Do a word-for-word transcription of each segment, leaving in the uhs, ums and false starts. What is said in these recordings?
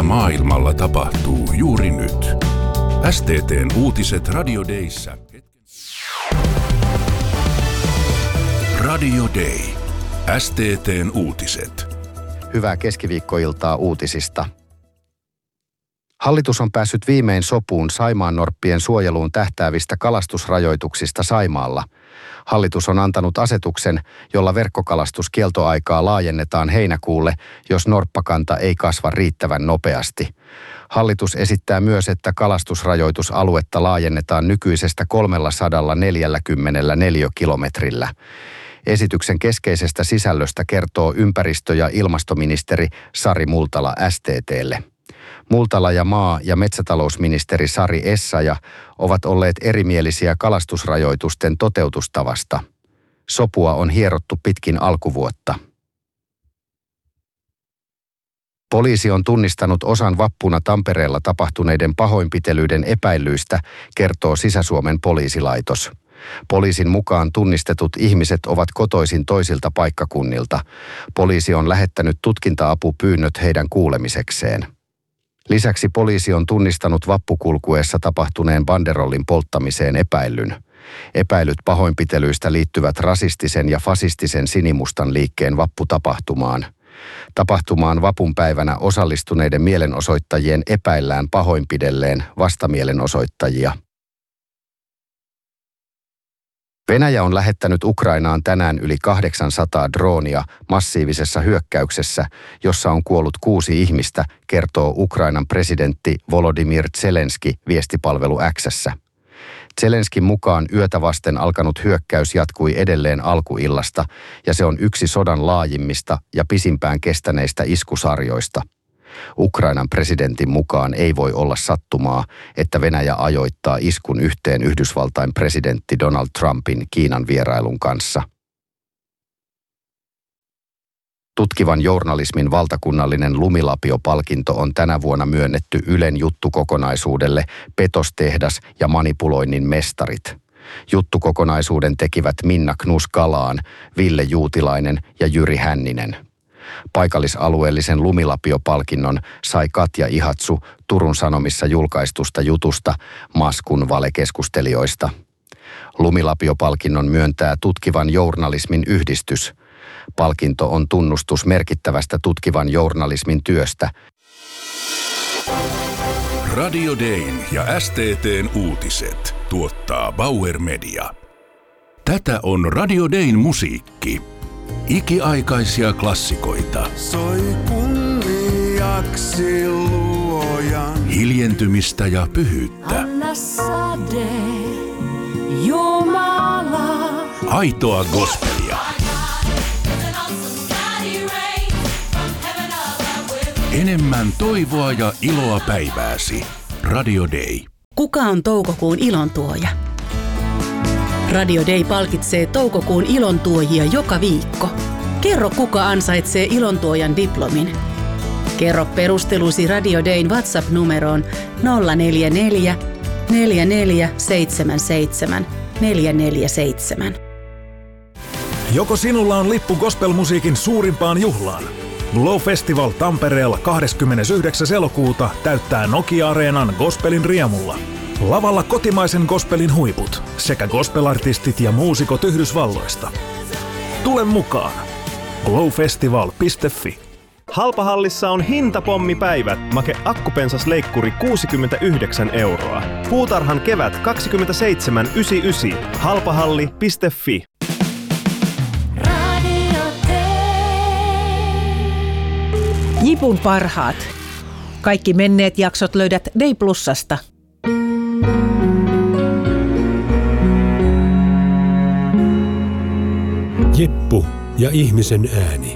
mitä maailmalla tapahtuu juuri nyt. S T T:n uutiset Radio Dayssä. Radio Day. S T T:n uutiset. Hyvää keskiviikkoiltaa uutisista. Hallitus on päässyt viimein sopuun saimaannorppien suojeluun tähtäävistä kalastusrajoituksista Saimaalla. Hallitus on antanut asetuksen, jolla verkkokalastuskieltoaikaa laajennetaan heinäkuulle, jos norppakanta ei kasva riittävän nopeasti. Hallitus esittää myös, että kalastusrajoitusaluetta laajennetaan nykyisestä kolmesataaneljäkymmentä neliökilometrillä. Esityksen keskeisestä sisällöstä kertoo ympäristö- ja ilmastoministeri Sari Multala S T T:lle. Multala ja maa- ja metsätalousministeri Sari Essayah ovat olleet erimielisiä kalastusrajoitusten toteutustavasta. Sopua on hierottu pitkin alkuvuotta. Poliisi on tunnistanut osan vappuna Tampereella tapahtuneiden pahoinpitelyiden epäilyistä, kertoo Sisä-Suomen poliisilaitos. Poliisin mukaan tunnistetut ihmiset ovat kotoisin toisilta paikkakunnilta. Poliisi on lähettänyt tutkinta-apupyynnöt heidän kuulemisekseen. Lisäksi poliisi on tunnistanut vappukulkueessa tapahtuneen banderollin polttamiseen epäillyn. Epäilyt pahoinpitelyistä liittyvät rasistisen ja fasistisen sinimustan liikkeen vapputapahtumaan. Tapahtumaan vapunpäivänä osallistuneiden mielenosoittajien epäillään pahoinpidelleen vastamielenosoittajia. Venäjä on lähettänyt Ukrainaan tänään yli kahdeksansataa droonia massiivisessa hyökkäyksessä, jossa on kuollut kuusi ihmistä, kertoo Ukrainan presidentti Volodymyr Zelenski viestipalvelu X:ssä. Zelenskin mukaan yötä vasten alkanut hyökkäys jatkui edelleen alkuillasta, ja se on yksi sodan laajimmista ja pisimpään kestäneistä iskusarjoista. Ukrainan presidentin mukaan ei voi olla sattumaa, että Venäjä ajoittaa iskun yhteen Yhdysvaltain presidentti Donald Trumpin Kiinan vierailun kanssa. Tutkivan journalismin valtakunnallinen Lumilapio-palkinto on tänä vuonna myönnetty Ylen juttukokonaisuudelle Petostehdas ja manipuloinnin mestarit. Juttukokonaisuuden tekivät Minna Knus-Galaan, Ville Juutilainen ja Jyri Hänninen. Paikallisalueellisen Lumilapio-palkinnon sai Katja Ihatsu Turun Sanomissa julkaistusta jutusta Maskun valekeskustelijoista. Lumilapio-palkinnon myöntää Tutkivan journalismin yhdistys. Palkinto on tunnustus merkittävästä tutkivan journalismin työstä. Radio Dayn ja S T T:n uutiset tuottaa Bauer Media. Tätä on Radio Dayn musiikki. Ikiaikaisia klassikoita. Soi kunniaksi luojan. Hiljentymistä ja pyhyyttä. Anna sade, Jumala. Aitoa gospelia. Enemmän toivoa ja iloa päivääsi. Radio Day. Kuka on toukokuun ilontuoja? Radio Day palkitsee toukokuun ilontuojia joka viikko. Kerro, kuka ansaitsee ilontuojan diplomin. Kerro perustelusi Radio Dayn WhatsApp-numeroon nolla neljä neljä, neljä neljä seitsemän seitsemän, neljä neljä seitsemän. Joko sinulla on lippu gospelmusiikin suurimpaan juhlaan? Glow Festival Tampereella kahdeskymmenesyhdeksäs elokuuta täyttää Nokia-areenan gospelin riemulla. Lavalla kotimaisen gospelin huiput sekä gospelartistit ja muusikot Yhdysvalloista. Tule mukaan! glowfestival piste fi. Halpahallissa on hintapommipäivät. Make akkupensasleikkuri kuusikymmentäyhdeksän euroa. Puutarhan kevät kaksikymmentäseitsemän yhdeksänkymmentäyhdeksän. halpahalli piste fi. Jipun parhaat. Kaikki menneet jaksot löydät Day Plusasta. Jippu ja ihmisen ääni.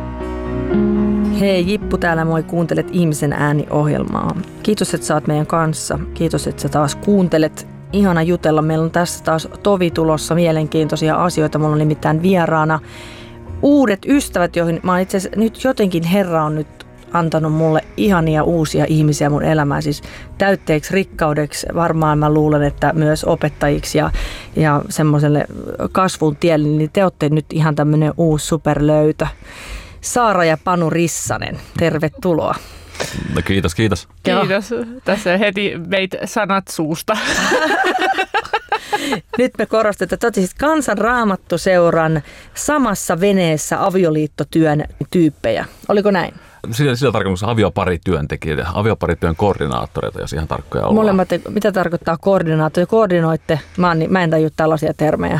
Hei, Jippu täällä, moi, kuuntelet Ihmisen ääni-ohjelmaa. Kiitos, että sä oot meidän kanssa. Kiitos, että sä taas kuuntelet. Ihana jutella. Meillä on tässä taas tovi tulossa mielenkiintoisia asioita. Mulla on nimittäin vieraana uudet ystävät, joihin mä itse asiassa nyt jotenkin Herra on nyt antanut mulle ihania uusia ihmisiä mun elämään, siis täytteeksi rikkaudeksi, varmaan mä luulen, että myös opettajiksi ja, ja semmoiselle kasvun tielle, niin te olette nyt ihan tämmöinen uusi superlöytö. Saara ja Panu Rissanen, tervetuloa. No kiitos, kiitos. Kiitos. Tässä heti veit sanat suusta. Nyt me korostetaan, että siis Kansanraamattuseuran samassa veneessä avioliittotyön tyyppejä. Oliko näin? Sillä, sillä tarkoituksessa avioparityöntekijöitä, avioparityön koordinaattoreita, jos ihan tarkkoja ollaan. Molemmat, mitä tarkoittaa koordinaattori? Koordinoitte? Mä, en, mä en tajua tällaisia termejä.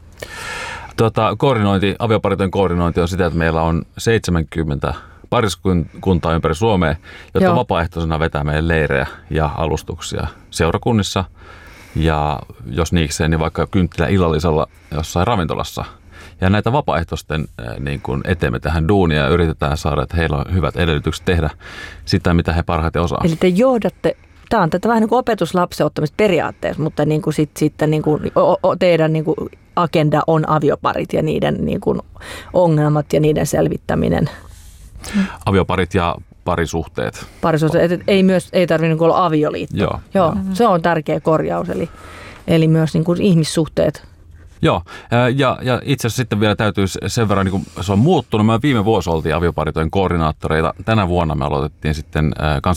Tota, koordinointi, avioparityön koordinointi on sitä, että meillä on seitsemänkymmentä pariskuntaa ympäri Suomea, jotka Joo. vapaaehtoisena vetää meille leirejä ja alustuksia seurakunnissa. Ja jos niikseen, niin vaikka kynttilä illallisella jossain ravintolassa. Ja näitä vapaaehtoisten niin kuin eteen me tähän duunia ja yritetään saada, että heillä on hyvät edellytykset tehdä sitä, mitä he parhaiten osaa. Eli te johdatte, tämä on tätä vähän niin kuin opetuslapsen ottamista periaatteessa, mutta niin kuin sit, sitten niin kuin, o, o, teidän niin kuin agenda on avioparit ja niiden niin kuin ongelmat ja niiden selvittäminen. Avioparit ja parisuhteet. Parisuhteet, et ei myös ei tarvitse niin olla avioliitto. Joo. Joo, se on tärkeä korjaus, eli, eli myös niin kuin ihmissuhteet. Joo, ja, ja itse asiassa sitten vielä täytyy sen verran, niin kuin se on muuttunut. Me viime vuosi oltiin avioparityön koordinaattoreita. Tänä vuonna me aloitettiin sitten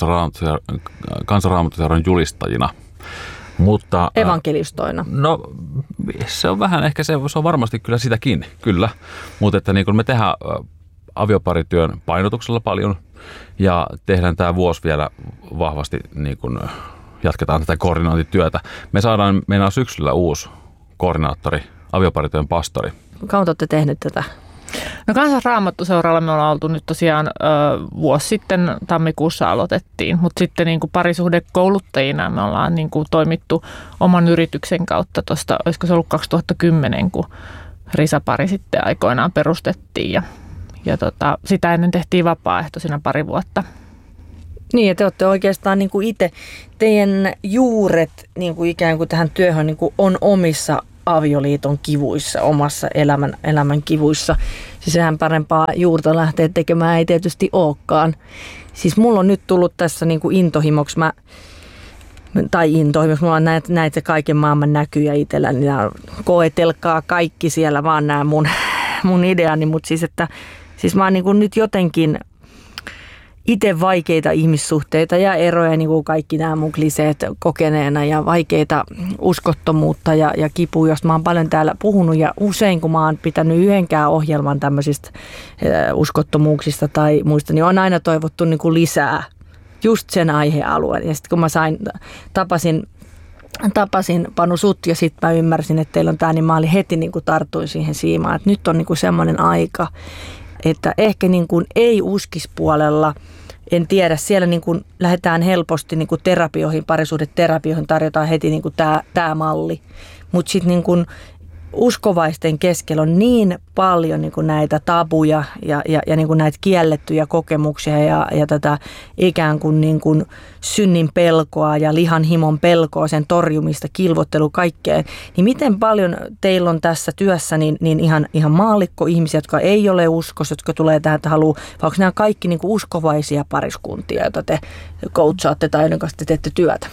Kansanraamattuseuran julistajina. Mutta, evankelistoina. No se on vähän ehkä, se, se on varmasti kyllä sitäkin, kyllä. Mutta että niin kuin me tehdään avioparityön painotuksella paljon ja tehdään tämä vuosi vielä vahvasti, niin kuin jatketaan tätä koordinointityötä. Me saadaan, meillä on syksyllä uusi koordinaattori, avioparityön pastori. Kauan olette tehneet tätä? No Kansanraamattuseuralla me ollaan oltu nyt tosiaan ö, vuosi sitten tammikuussa aloitettiin, mutta sitten niin kuin parisuhdekouluttajina me ollaan niin kuin toimittu oman yrityksen kautta tuosta, olisiko se ollut kaksituhattakymmenen, kun Risa-pari sitten aikoinaan perustettiin ja, ja tota, sitä ennen tehtiin vapaaehtoisina pari vuotta. Niin, ja te olette oikeastaan niin kuin itse, teidän juuret niin kuin ikään kuin tähän työhön niin kuin on omissa avioliiton kivuissa, omassa elämän, elämän kivuissa. Siis sehän parempaa juurta lähteä tekemään ei tietysti olekaan. Siis mulla on nyt tullut tässä niin kuin intohimoksi, mä, tai intohimoksi, mulla on näitä, näitä kaiken maailman näkyjä itselläni, ja koetelkaa kaikki siellä vaan nämä mun, mun ideani, mutta siis että siis mä oon niin kuin nyt jotenkin itse vaikeita ihmissuhteita ja eroja, niin kuin kaikki nämä mun kliseet kokeneena ja vaikeita uskottomuutta ja, ja kipua, josta mä oon paljon täällä puhunut ja usein kun mä oon pitänyt yhdenkään ohjelman tämmöisistä uskottomuuksista tai muista, niin on aina toivottu niin kuin lisää just sen aihealueen. Ja sitten kun mä sain, tapasin, tapasin Panu Sut ja sitten mä ymmärsin, että teillä on tää, niin mä olin heti niin kuin tartuin siihen siimaan, että nyt on niin kuin semmoinen aika, että ehkä niin kuin ei-uskispuolella, en tiedä, siellä niin kuin lähdetään helposti niin kuin terapioihin, parisuhdeterapioihin tarjotaan heti niin kuin tämä, tämä malli. Mutta sitten niin kuin uskovaisten keskellä on niin paljon niin kuin näitä tabuja ja, ja, ja niin kuin näitä kiellettyjä kokemuksia ja, ja tätä ikään kuin, niin kuin synnin pelkoa ja lihan himon pelkoa, sen torjumista, kilvottelu, kaikkea. Niin miten paljon teillä on tässä työssä niin, niin ihan, ihan maallikko-ihmisiä, jotka ei ole uskossa, jotka tulee tähän, että haluaa, vai onko nämä kaikki niin kuin uskovaisia pariskuntia, joita te coachaatte tai joiden kanssa te teette työtä?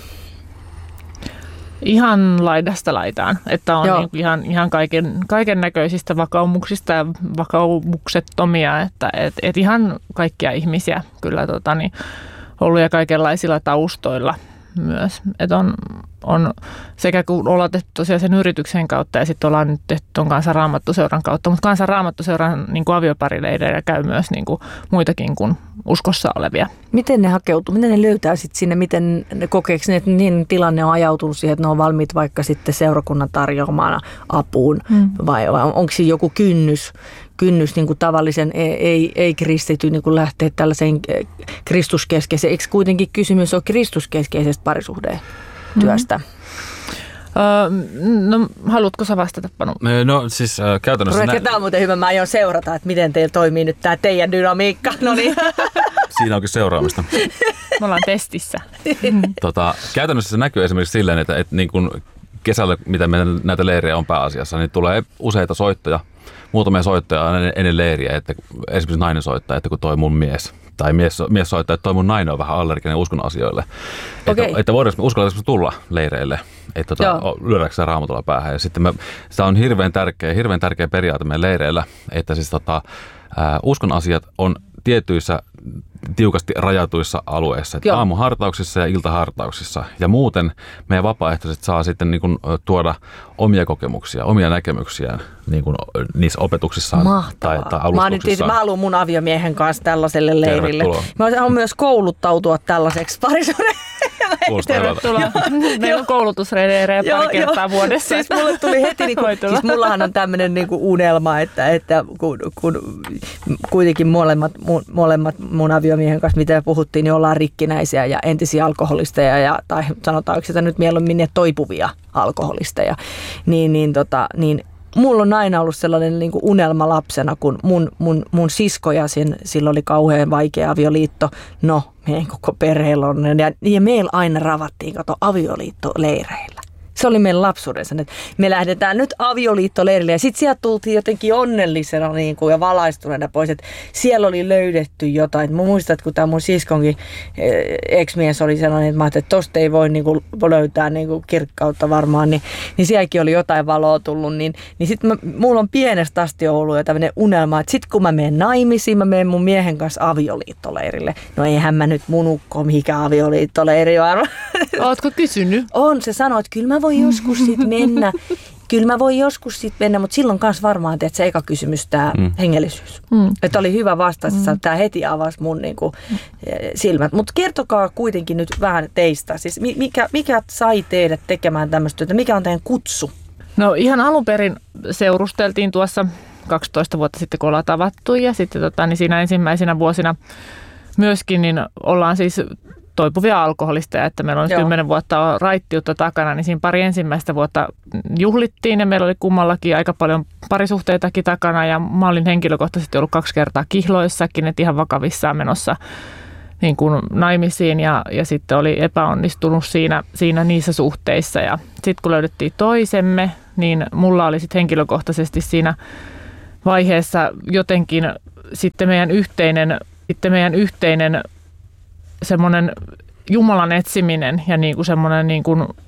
Ihan laidasta laitaan, että on niin ihan, ihan kaiken, kaiken näköisistä vakaumuksista ja vakaumuksettomia, että et, et ihan kaikkia ihmisiä kyllä tota, niin, ollut ja kaikenlaisilla taustoilla myös. Et on, on sekä kun ollaan tehty tosiaan sen yrityksen kautta ja sitten ollaan nyt tehty tuon Kansanraamattuseuran kautta, mutta Kansanraamattuseuran niin kuin avioparileirejä käy myös niin kuin muitakin kuin uskossa olevia. Miten ne hakeutuu? Miten ne löytää sitten sinne? Miten ne kokeeko ne, että niin tilanne on ajautunut siihen, että ne on valmiit vaikka sitten seurakunnan tarjoamana apuun? Mm. Vai, vai onko siinä joku kynnys, kynnys niin kuin tavallisen ei, ei kristity niin kuin lähteä tällaiseen kristuskeskeiseen? Eikö kuitenkin kysymys ole kristuskeskeisestä parisuhdetyöstä? Mm. Öö, no, haluatko sä vastata, Panu? No siis äh, käytännössä... Nä... Tämä on muuten hyvä. Mä aion seurata, että miten teillä toimii nyt tämä teidän dynamiikka. No niin. Siinä onkin seuraamista. Me ollaan testissä. tota, käytännössä se näkyy esimerkiksi silleen, että, että niin kuin kesällä, mitä meidän näitä leirejä on pääasiassa, niin tulee useita soittoja, muutamia soittoja ennen leiriä, että esimerkiksi nainen soittaa, että kun toi mun mies... Tai mies, mies soittaa, että toi mun nainen on vähän allerginen uskon asioille. Okay. Että, että voidaanko me uskaltaisiko tulla leireille, että tota, lyödäänkö se raamatulla päähän. Ja sitten me, sitä on hirveän tärkeä, hirveän tärkeä periaate meidän leireillä, että siis tota, ää, uskon asiat on tietyissä tiukasti rajatuissa alueissa, että aamuhartauksissa ja iltahartauksissa. Ja muuten meidän vapaaehtoiset saa sitten niin kuin tuoda omia kokemuksia, omia näkemyksiä niin kuin niissä opetuksissaan tai, tai alustuksissaan. Mä, mä haluan mun aviomiehen kanssa tällaiselle leirille. Tervetuloa. Mä haluan myös kouluttautua tällaiseksi parisuuden. Tervetuloa. Meillä on koulutusreiteerejä pari kertaa vuodessa. Siis mulle tuli heti, niin kuin, siis mullahan on tämmöinen niin kuin unelma, että, että kun, kun kuitenkin molemmat, molemmat mun aviomiehen kanssa, mitä puhuttiin, niin ollaan rikkinäisiä ja entisiä alkoholisteja, ja, tai sanotaanko sitä nyt mieluummin ne toipuvia alkoholisteja, niin, niin, tota, niin mulla on aina ollut sellainen niin kuin unelma lapsena, kun mun, mun, mun sisko ja sen, sillä oli kauhean vaikea avioliitto. No, meidän koko perheellä on. Ja, ja meillä aina ravattiin, kato, avioliittoleireillä. Se oli meidän lapsuudessa, että me lähdetään nyt avioliittoleirille ja sitten sieltä tultiin jotenkin onnellisena niin kuin, ja valaistuneena pois, että siellä oli löydetty jotain. Mä muistan, että kun tämä mun siskonkin ex-mies oli sellainen, että mä ajattelin, että tosta ei voi niin kuin, löytää niin kuin, kirkkautta varmaan, niin, niin sielläkin oli jotain valoa tullut. Niin, niin sitten mulla on pienestä asti ollut jo tämmöinen unelma, että sitten kun mä menen naimisiin, mä menen mun miehen kanssa avioliittoleirille. No eihän mä nyt mun ukko mihinkään avioliittoleiri varmaan. Ootko kysynyt? On, se sanoi, että kyllä mä voin joskus siitä mennä. Kyllä mä voin joskus siitä mennä, mutta silloin kanssa varmaan, että se eka kysymys, tämä mm. hengellisyys. Mm. Että oli hyvä vastaus, että mm. tämä heti avasi mun niin kuin, silmät. Mutta kertokaa kuitenkin nyt vähän teistä. Siis mikä, mikä sai teidät tekemään tämmöistä työtä? Mikä on teidän kutsu? No ihan alun perin seurusteltiin tuossa kaksitoista vuotta sitten, kun ollaan tavattu. Ja sitten tota, niin siinä ensimmäisenä vuosina myöskin niin ollaan siis toipuvia alkoholisteja, että meillä on kymmenen vuotta raittiutta takana, niin siinä pari ensimmäistä vuotta juhlittiin ja meillä oli kummallakin aika paljon parisuhteitakin takana ja mä olin henkilökohtaisesti ollut kaksi kertaa kihloissakin, että ihan vakavissaan menossa niin kuin naimisiin ja, ja sitten oli epäonnistunut siinä, siinä niissä suhteissa ja sitten kun löydettiin toisemme, niin mulla oli sitten henkilökohtaisesti siinä vaiheessa jotenkin sitten meidän yhteinen, sitten meidän yhteinen semmoinen Jumalan etsiminen ja niin kuin semmoinen niin kuin